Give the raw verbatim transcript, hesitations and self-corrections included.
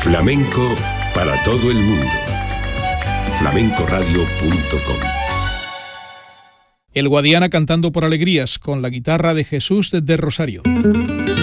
Flamenco para todo el mundo. flamenco radio punto com. El Guadiana cantando por alegrías con la guitarra de Jesús de Rosario.